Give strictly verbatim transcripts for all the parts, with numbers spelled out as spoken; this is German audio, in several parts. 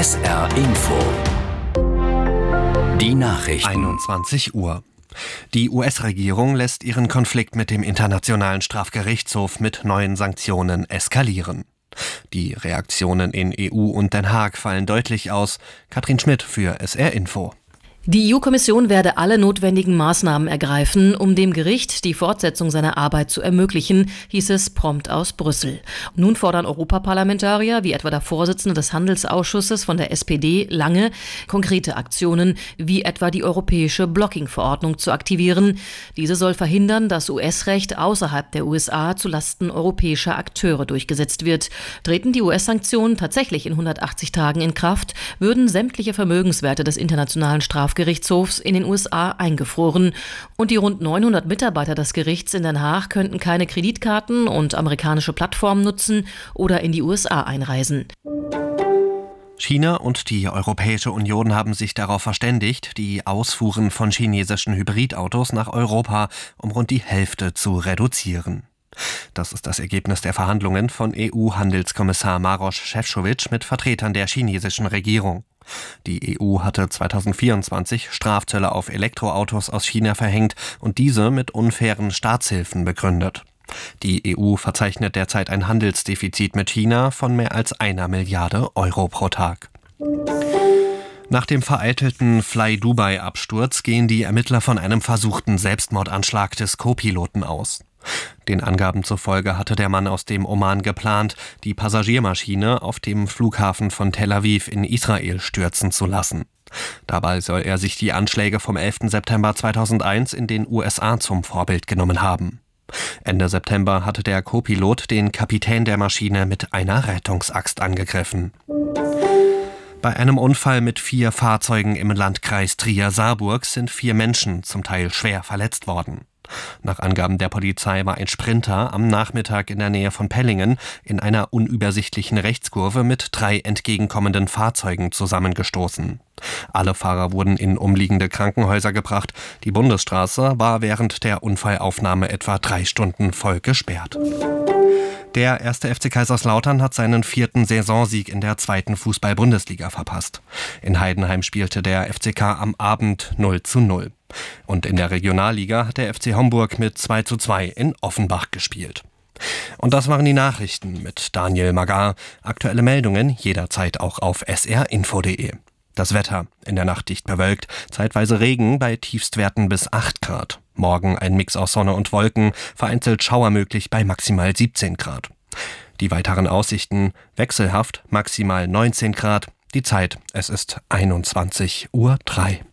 S R Info. Die Nachrichten. einundzwanzig Uhr. Die U S-Regierung lässt ihren Konflikt mit dem Internationalen Strafgerichtshof mit neuen Sanktionen eskalieren. Die Reaktionen in E U und Den Haag fallen deutlich aus. Katrin Schmidt für S R Info. Die E U-Kommission werde alle notwendigen Maßnahmen ergreifen, um dem Gericht die Fortsetzung seiner Arbeit zu ermöglichen, hieß es prompt aus Brüssel. Nun fordern Europaparlamentarier, wie etwa der Vorsitzende des Handelsausschusses von der S P D, Lange, konkrete Aktionen, wie etwa die europäische Blocking-Verordnung zu aktivieren. Diese soll verhindern, dass U S-Recht außerhalb der U S A zulasten europäischer Akteure durchgesetzt wird. Treten die U S-Sanktionen tatsächlich in hundertachtzig Tagen in Kraft, würden sämtliche Vermögenswerte des internationalen Strafgerichtshofs Gerichtshofs in den U S A eingefroren und die rund neunhundert Mitarbeiter des Gerichts in Den Haag könnten keine Kreditkarten und amerikanische Plattformen nutzen oder in die U S A einreisen. China und die Europäische Union haben sich darauf verständigt, die Ausfuhren von chinesischen Hybridautos nach Europa um rund die Hälfte zu reduzieren. Das ist das Ergebnis der Verhandlungen von E U-Handelskommissar Maroš Šefčovič mit Vertretern der chinesischen Regierung. Die E U hatte zweitausendvierundzwanzig Strafzölle auf Elektroautos aus China verhängt und diese mit unfairen Staatshilfen begründet. Die E U verzeichnet derzeit ein Handelsdefizit mit China von mehr als einer Milliarde Euro pro Tag. Nach dem vereitelten Fly-Dubai-Absturz gehen die Ermittler von einem versuchten Selbstmordanschlag des Co-Piloten aus. Den Angaben zufolge hatte der Mann aus dem Oman geplant, die Passagiermaschine auf dem Flughafen von Tel Aviv in Israel stürzen zu lassen. Dabei soll er sich die Anschläge vom elften September zweitausendeins in den U S A zum Vorbild genommen haben. Ende September hatte der Co-Pilot den Kapitän der Maschine mit einer Rettungsaxt angegriffen. Bei einem Unfall mit vier Fahrzeugen im Landkreis Trier-Saarburg sind vier Menschen zum Teil schwer verletzt worden. Nach Angaben der Polizei war ein Sprinter am Nachmittag in der Nähe von Pellingen in einer unübersichtlichen Rechtskurve mit drei entgegenkommenden Fahrzeugen zusammengestoßen. Alle Fahrer wurden in umliegende Krankenhäuser gebracht. Die Bundesstraße war während der Unfallaufnahme etwa drei Stunden voll gesperrt. Der erste F C Kaiserslautern hat seinen vierten Saisonsieg in der zweiten Fußball-Bundesliga verpasst. In Heidenheim spielte der F C K am Abend null zu null. Und in der Regionalliga hat der F C Homburg mit zwei zu zwei in Offenbach gespielt. Und das waren die Nachrichten mit Daniel Magar. Aktuelle Meldungen jederzeit auch auf s r info punkt d e. Das Wetter: in der Nacht dicht bewölkt, zeitweise Regen bei Tiefstwerten bis acht Grad. Morgen ein Mix aus Sonne und Wolken, vereinzelt Schauer möglich bei maximal siebzehn Grad. Die weiteren Aussichten: wechselhaft, maximal neunzehn Grad. Die Zeit: es ist einundzwanzig Uhr drei.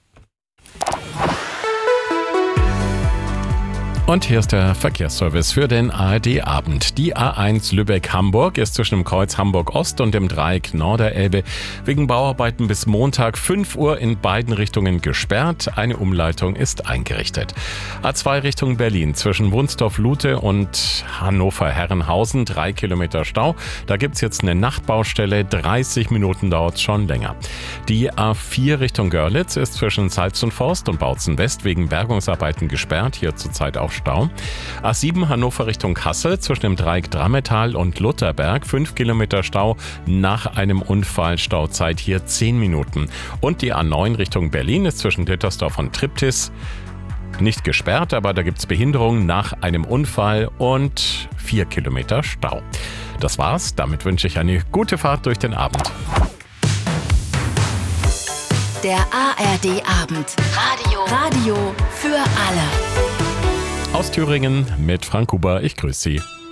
Und hier ist der Verkehrsservice für den A R D-Abend. Die A eins Lübeck-Hamburg ist zwischen dem Kreuz Hamburg-Ost und dem Dreieck Norderelbe wegen Bauarbeiten bis Montag fünf Uhr in beiden Richtungen gesperrt. Eine Umleitung ist eingerichtet. A zwei Richtung Berlin zwischen Wunsdorf-Lute und Hannover-Herrenhausen drei Kilometer Stau. Da gibt es jetzt eine Nachtbaustelle. dreißig Minuten dauert es schon länger. Die A vier Richtung Görlitz ist zwischen Salzenforst und Bautzen-West wegen Bergungsarbeiten gesperrt. Hier zurzeit auch Stau. A sieben Hannover Richtung Kassel zwischen dem Dreieck Drammetal und Lutherberg fünf Kilometer Stau nach einem Unfall, Stauzeit hier zehn Minuten. Und die A neun Richtung Berlin ist zwischen Dittersdorf und Triptis nicht gesperrt, aber da gibt es Behinderung nach einem Unfall und vier Kilometer Stau. Das war's. Damit wünsche ich eine gute Fahrt durch den Abend. Der A R D-Abend. Radio. Radio für alle. Aus Thüringen mit Frank Huber. Ich grüße Sie.